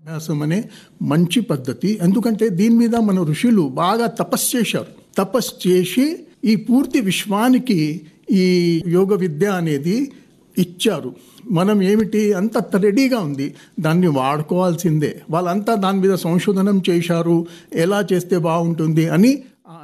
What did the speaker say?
అభ్యాసం అనే మంచి పద్ధతి. ఎందుకంటే దీని మీద మన ఋషులు బాగా తపస్సు చేశారు. తపస్సు చేసి ఈ పూర్తి విశ్వానికి ఈ యోగ విద్య అనేది ఇచ్చారు. మనం ఏమిటి అంత రెడీగా ఉంది, దాన్ని వాడుకోవాల్సిందే. వాళ్ళంతా దాని మీద సంశోధనం చేశారు, ఎలా చేస్తే బాగుంటుంది అని